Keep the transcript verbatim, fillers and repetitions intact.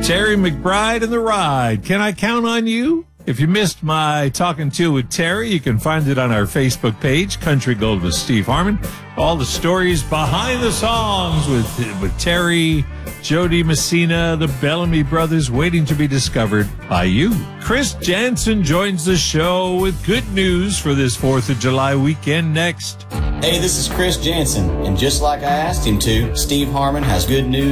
Terry McBride and the Ride. Can I count on you? If you missed my Talking To with Terry, you can find it on our Facebook page, Country Gold with Steve Harmon. All the stories behind the songs with, with Terry, Jody Messina, the Bellamy Brothers, waiting to be discovered by you. Chris Jansen joins the show with good news for this fourth of July weekend next. Hey, this is Chris Jansen, and just like I asked him to, Steve Harmon has good news